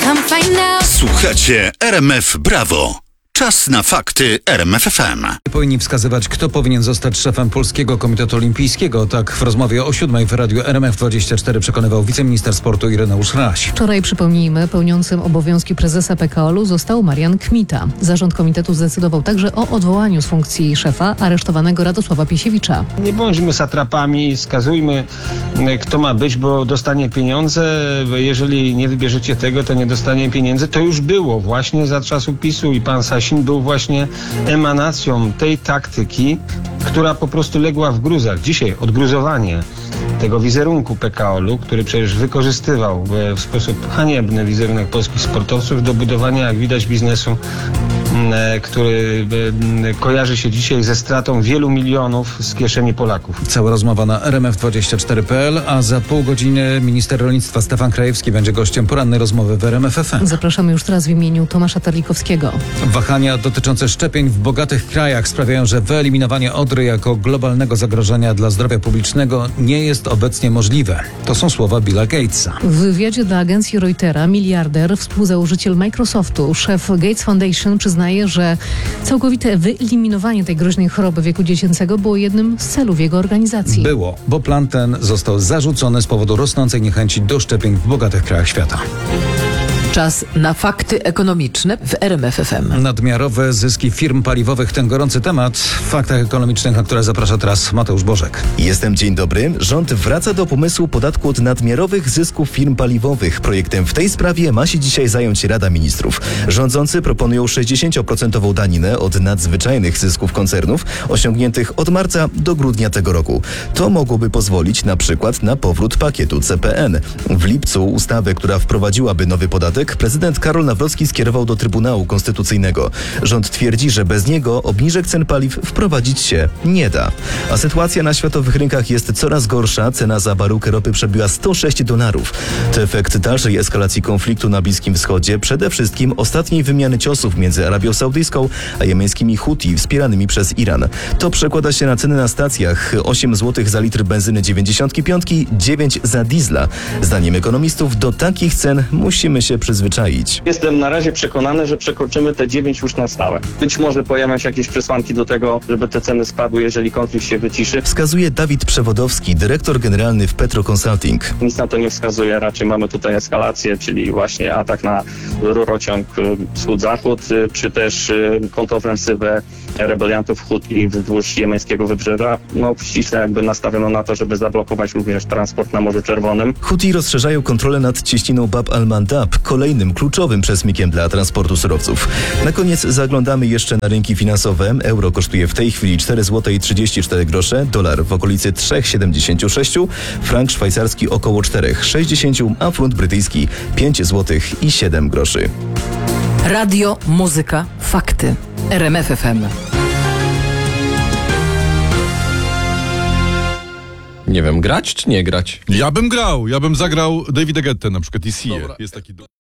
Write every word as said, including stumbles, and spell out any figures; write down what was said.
Come find out. Słuchacie R M F Brawo. Czas na fakty R M F F M. Powinni wskazywać, kto powinien zostać szefem Polskiego Komitetu Olimpijskiego. Tak w rozmowie o siódmej w radiu R M F dwadzieścia cztery przekonywał wiceminister sportu Ireneusz Raś. Wczoraj, przypomnijmy, pełniącym obowiązki prezesa P K O L-u został Marian Kmita. Zarząd komitetu zdecydował także o odwołaniu z funkcji szefa aresztowanego Radosława Piesiewicza. Nie bądźmy satrapami, skazujmy, kto ma być, bo dostanie pieniądze. Jeżeli nie wybierzecie tego, to nie dostanie pieniędzy. To już było właśnie za czasów PiSu i pan Sasin był właśnie emanacją tej taktyki, która po prostu legła w gruzach. Dzisiaj odgruzowanie tego wizerunku P K O L-u, który przecież wykorzystywał w sposób haniebny wizerunek polskich sportowców do budowania, jak widać, biznesu, który kojarzy się dzisiaj ze stratą wielu milionów z kieszeni Polaków. Cała rozmowa na R M F dwadzieścia cztery kropka p l, a za pół godziny minister rolnictwa Stefan Krajewski będzie gościem porannej rozmowy w R M F F M. Zapraszamy już teraz w imieniu Tomasza Terlikowskiego. Wahania dotyczące szczepień w bogatych krajach sprawiają, że wyeliminowanie odry jako globalnego zagrożenia dla zdrowia publicznego nie jest obecnie możliwe. To są słowa Billa Gatesa. W wywiadzie dla agencji Reutera miliarder, współzałożyciel Microsoftu, szef Gates Foundation przyznaje, że całkowite wyeliminowanie tej groźnej choroby wieku dziecięcego było jednym z celów jego organizacji. Było, bo plan ten został zarzucony z powodu rosnącej niechęci do szczepień w bogatych krajach świata. Czas na fakty ekonomiczne w R M F F M. Nadmiarowe zyski firm paliwowych, ten gorący temat w faktach ekonomicznych, na które zaprasza teraz Mateusz Bożek. Jestem, dzień dobry. Rząd wraca do pomysłu podatku od nadmiarowych zysków firm paliwowych. Projektem w tej sprawie ma się dzisiaj zająć Rada Ministrów. Rządzący proponują sześćdziesięcioprocentową daninę od nadzwyczajnych zysków koncernów osiągniętych od marca do grudnia tego roku. To mogłoby pozwolić na przykład na powrót pakietu C P N. W lipcu ustawę, która wprowadziłaby nowy podatek, prezydent Karol Nawrocki skierował do Trybunału Konstytucyjnego. Rząd twierdzi, że bez niego obniżek cen paliw wprowadzić się nie da. A sytuacja na światowych rynkach jest coraz gorsza. Cena za baryłkę ropy przebiła sto sześć dolarów. To efekt dalszej eskalacji konfliktu na Bliskim Wschodzie, przede wszystkim ostatniej wymiany ciosów między Arabią Saudyjską a jemeńskimi Huti wspieranymi przez Iran. To przekłada się na ceny na stacjach. osiem złotych za litr benzyny dziewięćdziesiąt pięć, dziewięć za diesla. Zdaniem ekonomistów do takich cen musimy się przyzwyczaić. Jestem na razie przekonany, że przekroczymy te dziewięć już na stałe. Być może pojawią się jakieś przesłanki do tego, żeby te ceny spadły, jeżeli konflikt się wyciszy. Wskazuje Dawid Przewodowski, dyrektor generalny w Petro Consulting. Nic na to nie wskazuje, raczej mamy tutaj eskalację, czyli właśnie atak na rurociąg wschód-zachód, czy też kontrofensywę rebeliantów Huti wzdłuż jemeńskiego wybrzeża. No ściśle jakby nastawiono na to, żeby zablokować również transport na Morzu Czerwonym. Huti rozszerzają kontrolę nad cieśniną Bab al-Mandab, kolejnym kluczowym przesmykiem dla transportu surowców. Na koniec zaglądamy jeszcze na rynki finansowe. Euro kosztuje w tej chwili cztery złote trzydzieści cztery grosze, dolar w okolicy trzy złote siedemdziesiąt sześć, frank szwajcarski około cztery złote sześćdziesiąt, a funt brytyjski pięć złotych siedem groszy. Radio, muzyka, fakty. R M F F M. Nie wiem, grać czy nie grać? Ja bym grał, ja bym zagrał Davida Guettę na przykład i Sia. Jest taki